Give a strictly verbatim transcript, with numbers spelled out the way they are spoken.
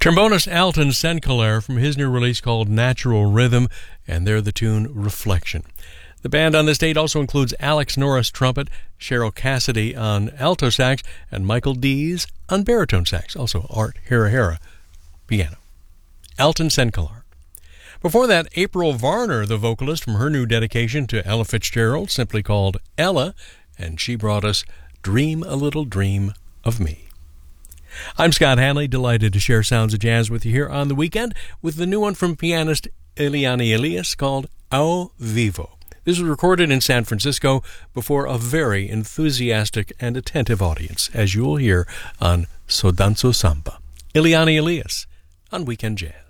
Trombonist Alton Sencalaire from his new release called Natural Rhythm, and they're the tune Reflection. The band on this date also includes Alex Norris trumpet, Cheryl Cassidy on alto sax, and Michael Dees on baritone sax, also Art Hirahara piano. Alton Sencalaire. Before that, April Varner, the vocalist, from her new dedication to Ella Fitzgerald, simply called Ella, and she brought us Dream a Little Dream of Me. I'm Scott Hanley, delighted to share sounds of jazz with you here on the weekend with the new one from pianist Eliane Elias called Ao Vivo. This was recorded in San Francisco before a very enthusiastic and attentive audience, as you will hear on So Danzo Samba. Eliane Elias on Weekend Jazz.